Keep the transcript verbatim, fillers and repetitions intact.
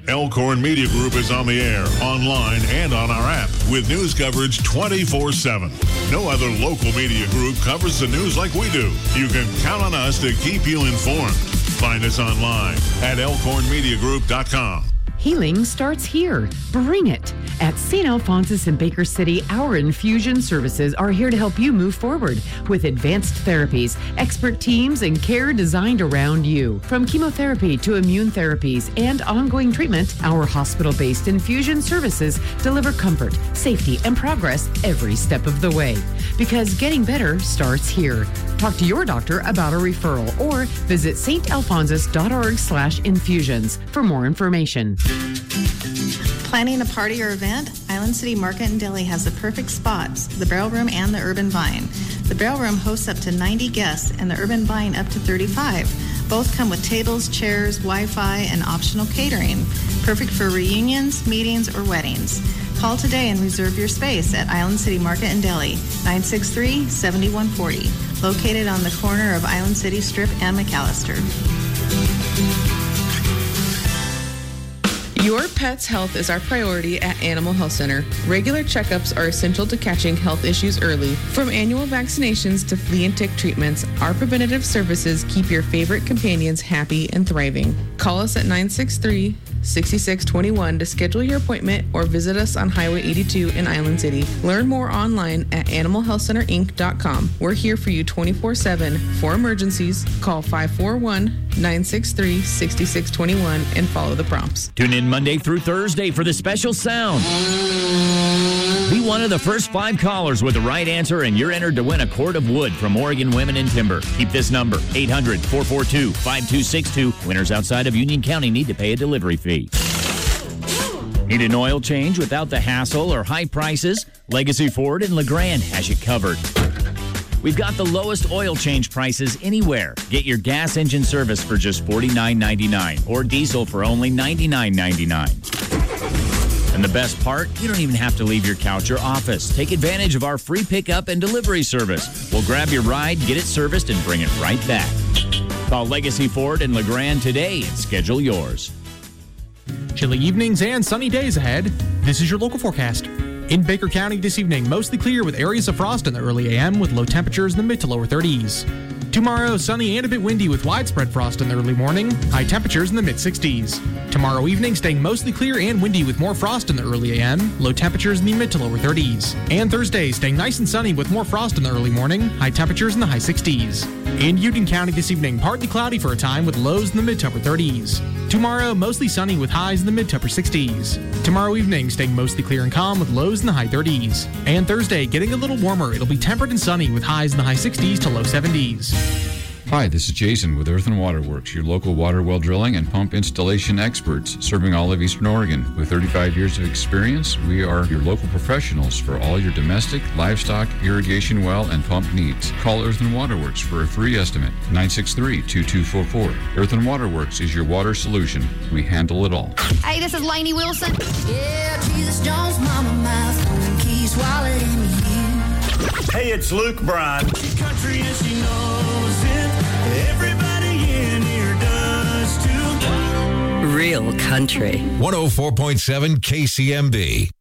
Elkhorn Media Group is on the air, online, and on our app with news coverage twenty-four seven. No other local media group covers the news like we do. You can count on us to keep you informed. Find us online at elkhorn media group dot com. Healing starts here. Bring it. At Saint Alphonsus in Baker City, our infusion services are here to help you move forward with advanced therapies, expert teams, and care designed around you. From chemotherapy to immune therapies and ongoing treatment, our hospital-based infusion services deliver comfort, safety, and progress every step of the way. Because getting better starts here. Talk to your doctor about a referral or visit st alphonsus dot org slash infusions for more information. Planning a party or event? Island City Market and Deli has the perfect spots, the Barrel Room and the Urban Vine. The Barrel Room hosts up to ninety guests and the Urban Vine up to thirty-five. Both come with tables, chairs, Wi-Fi, and optional catering. Perfect for reunions, meetings, or weddings. Call today and reserve your space at Island City Market and Deli, nine six three, seven one four zero, located on the corner of Island City Strip and McAllister. Your pet's health is our priority at Animal Health Center. Regular checkups are essential to catching health issues early. From annual vaccinations to flea and tick treatments, our preventative services keep your favorite companions happy and thriving. Call us at nine six three, six six two one to schedule your appointment or visit us on Highway eighty-two in Island City. Learn more online at animal health center inc dot com. We're here for you twenty-four seven. For emergencies, call five four one, nine six three, six six two one and follow the prompts. Tune in Monday through Thursday for the special sound. Be one of the first five callers with the right answer, and you're entered to win a cord of wood from Oregon Women in Timber. Keep this number, eight hundred, four four two, five two six two. Winners outside of Union County need to pay a delivery fee. Need an oil change without the hassle or high prices? Legacy Ford in LeGrand has you covered. We've got the lowest oil change prices anywhere. Get your gas engine service for just forty-nine ninety-nine or diesel for only ninety-nine ninety-nine. And the best part, you don't even have to leave your couch or office. Take advantage of our free pickup and delivery service. We'll grab your ride, get it serviced, and bring it right back. Call Legacy Ford in LeGrand today and schedule yours. Chilly evenings and sunny days ahead. This is your local forecast. In Baker County this evening, mostly clear with areas of frost in the early A M with low temperatures in the mid to lower thirties. Tomorrow, sunny and a bit windy with widespread frost in the early morning, high temperatures in the mid sixties. Tomorrow evening, staying mostly clear and windy with more frost in the early A M, low temperatures in the mid to lower thirties. And Thursday, staying nice and sunny with more frost in the early morning, high temperatures in the high sixties. In Union County this evening, partly cloudy for a time with lows in the mid to upper thirties. Tomorrow, mostly sunny with highs in the mid to upper sixties. Tomorrow evening, staying mostly clear and calm with lows in the high thirties. And Thursday, getting a little warmer. It'll be tempered and sunny with highs in the high sixties to low seventies. Hi, this is Jason with Earth and Water Works, your local water well drilling and pump installation experts serving all of Eastern Oregon. With thirty-five years of experience, we are your local professionals for all your domestic, livestock, irrigation well, and pump needs. Call Earth and Water Works for a free estimate, nine six three, two two four four. Earth and Water Works is your water solution. We handle it all. Hey, this is Lainey Wilson. Yeah, Jesus Jones, Mama Mouth, and Keys Wallet in you. Hey, it's Luke Bryan. She's country and she knows it. Everybody in here does too. Real country. one oh four point seven K C M B.